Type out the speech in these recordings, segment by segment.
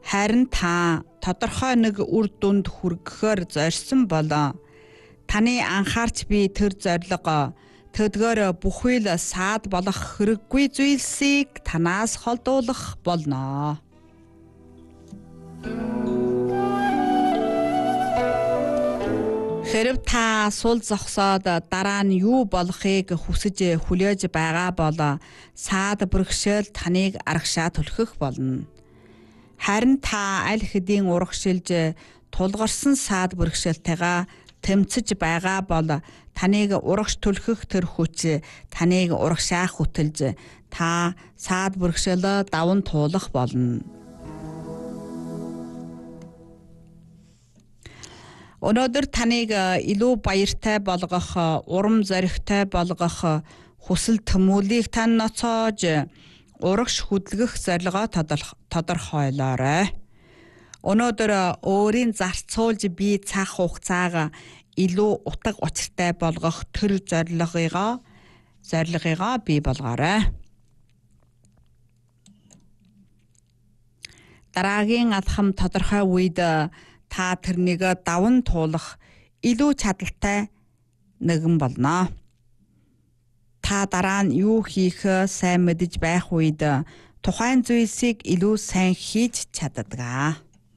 Харин та тодорхой нэг үр дүнд хүргэхээр зорьсон бол таны анхаарч буй тэр зорилго төдгөр бүхий л саад болох хэрэггүй зүйлсийг танаас холдуулах болно. Хэрв та сул зогсоод дараа нь юу болохыг хүсэж хүлээж байгаа бол саад бэрхшээл таныг аргашаа түлхэх болно. Харин та аль хэдийн урагшилж тулгарсан саад бэрхшээлтэйгээ тэмцэж байгаа бол таныг урагш түлхэх тэр хүч таныг урагшаах хөтөлж та саад бэрхшээлээ даван туулах болно. Өнөөдөр таныг илүү баяртай болгох, урам зоригтой болгох хүсэл тэмүүлийг тань ноцоож урагш хөдөлгөх зорилгоо тодорхойлоорой. Өнөөдөр өөрийн зарцуулж бий цаг хугацааг илүү утга учиртай болгох тэр зорилгоо бий болгоорой. Дараагийн алхам тодорхой үед та тэрнийг даван туулах илүү чадaltaй нэгэн болно. Та дараа нь юу хийх сайн мэдэж байх үед тухайн зүйлсийг илүү сайн хийж чаддаг.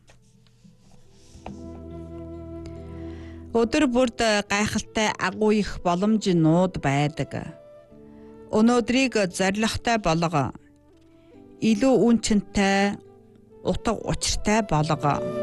Өдөр бүрд гайхалтай агуу их боломж нууд байдаг. Өнөөдрийг зоригтой болго. Илүү үнцэнтэй, утга учиртай болго.